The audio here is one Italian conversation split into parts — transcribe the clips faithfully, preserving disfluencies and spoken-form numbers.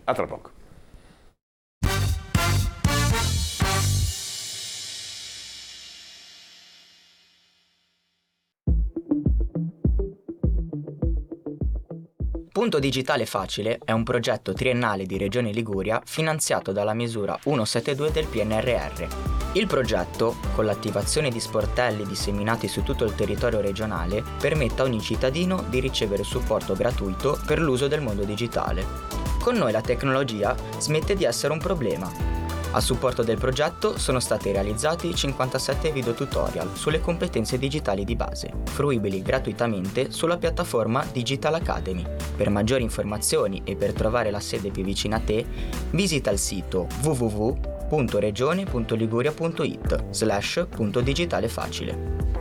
A tra poco. Punto Digitale Facile è un progetto triennale di Regione Liguria finanziato dalla misura centosettantadue del P N R R. Il progetto, con l'attivazione di sportelli disseminati su tutto il territorio regionale, permette a ogni cittadino di ricevere supporto gratuito per l'uso del mondo digitale. Con noi la tecnologia smette di essere un problema. A supporto del progetto sono stati realizzati cinquantasette video tutorial sulle competenze digitali di base, fruibili gratuitamente sulla piattaforma Digital Academy. Per maggiori informazioni e per trovare la sede più vicina a te, visita il sito w w w punto regione punto liguria punto i t slash punto digitale facile.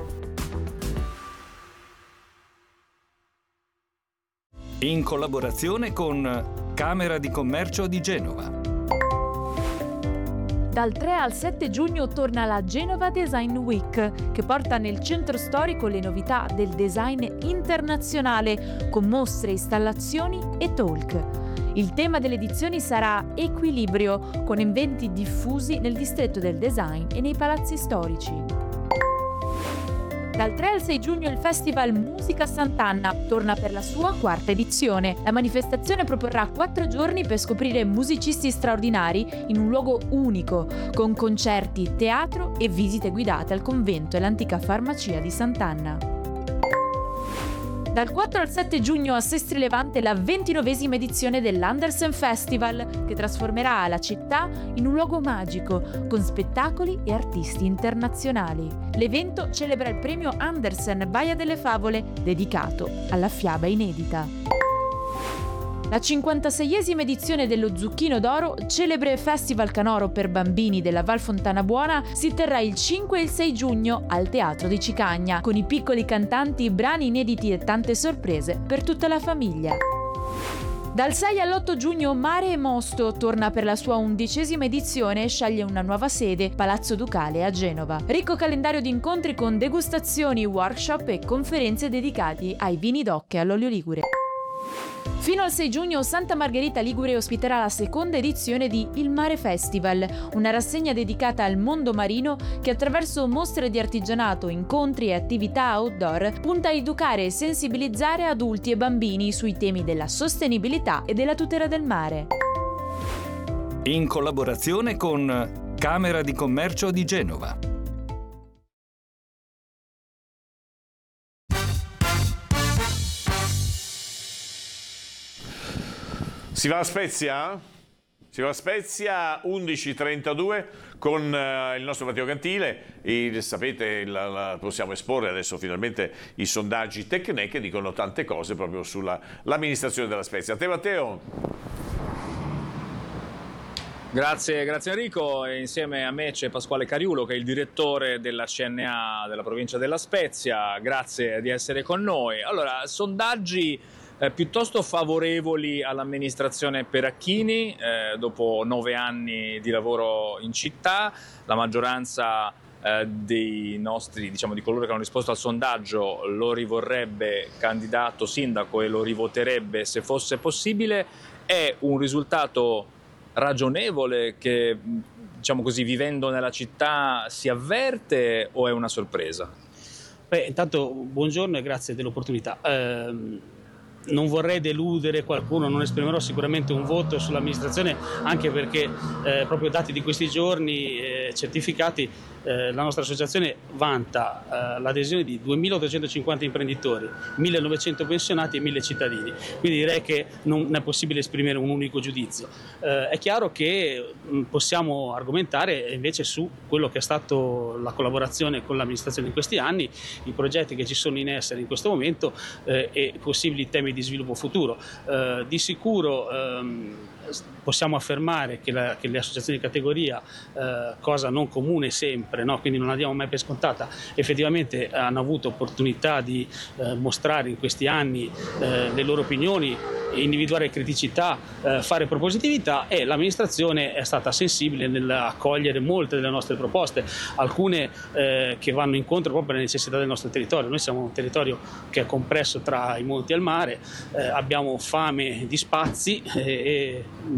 In collaborazione con Camera di Commercio di Genova. Dal tre al sette giugno torna la Genova Design Week, che porta nel centro storico le novità del design internazionale, con mostre, installazioni e talk. Il tema delle edizioni sarà Equilibrio, con eventi diffusi nel distretto del design e nei palazzi storici. Dal tre al sei giugno il Festival Musica Sant'Anna torna per la sua quarta edizione. La manifestazione proporrà quattro giorni per scoprire musicisti straordinari in un luogo unico, con concerti, teatro e visite guidate al convento e l'antica farmacia di Sant'Anna. Dal quattro al sette giugno a Sestri Levante la ventinovesima edizione dell'Andersen Festival, che trasformerà la città in un luogo magico, con spettacoli e artisti internazionali. L'evento celebra il premio Andersen Baia delle Favole, dedicato alla fiaba inedita. La cinquantaseiesima edizione dello Zucchino d'Oro, celebre festival canoro per bambini della Val Fontana Buona, si terrà il cinque e il sei giugno al Teatro di Cicagna, con i piccoli cantanti, brani inediti e tante sorprese per tutta la famiglia. Dal sei all'otto giugno Mare e Mosto torna per la sua undicesima edizione e sceglie una nuova sede, Palazzo Ducale a Genova. Ricco calendario di incontri con degustazioni, workshop e conferenze dedicati ai vini d'oc e all'olio ligure. Fino al sei giugno Santa Margherita Ligure ospiterà la seconda edizione di Il Mare Festival, una rassegna dedicata al mondo marino che attraverso mostre di artigianato, incontri e attività outdoor punta a educare e sensibilizzare adulti e bambini sui temi della sostenibilità e della tutela del mare. In collaborazione con Camera di Commercio di Genova. Si va a Spezia? Si va a Spezia, undici e trentadue con uh, il nostro Matteo Cantile. E, sapete, la, la, possiamo esporre adesso finalmente i sondaggi Tecne che dicono tante cose proprio sull'amministrazione della Spezia. A te Matteo. Grazie, grazie Enrico. E insieme a me c'è Pasquale Cariulo, che è il direttore della C N A della provincia della Spezia. Grazie di essere con noi. Allora, sondaggi Eh, piuttosto favorevoli all'amministrazione Peracchini, eh, dopo nove anni di lavoro in città. La maggioranza eh, dei nostri, diciamo di coloro che hanno risposto al sondaggio, lo rivorrebbe candidato sindaco e lo rivoterebbe se fosse possibile. È un risultato ragionevole che, diciamo così, vivendo nella città si avverte, o è una sorpresa? Beh, intanto buongiorno e grazie dell'opportunità. Eh, Non vorrei deludere qualcuno, non esprimerò sicuramente un voto sull'amministrazione, anche perché eh, proprio dati di questi giorni eh, certificati, eh, la nostra associazione vanta eh, l'adesione di duemilaottocentocinquanta imprenditori, millenovecento pensionati e mille cittadini, quindi direi che non è possibile esprimere un unico giudizio. Eh, è chiaro che mh, possiamo argomentare invece su quello che è stato la collaborazione con l'amministrazione in questi anni, i progetti che ci sono in essere in questo momento eh, e possibili temi di sviluppo futuro. Eh, di sicuro ehm, possiamo affermare che, la, che le associazioni di categoria, eh, cosa non comune sempre, no? Quindi non la diamo mai per scontata, effettivamente hanno avuto opportunità di eh, mostrare in questi anni eh, le loro opinioni, individuare criticità, eh, fare propositività, e l'amministrazione è stata sensibile nell'accogliere molte delle nostre proposte, alcune eh, che vanno incontro proprio alle necessità del nostro territorio. Noi siamo un territorio che è compresso tra i monti e il mare, eh, abbiamo fame di spazi e, e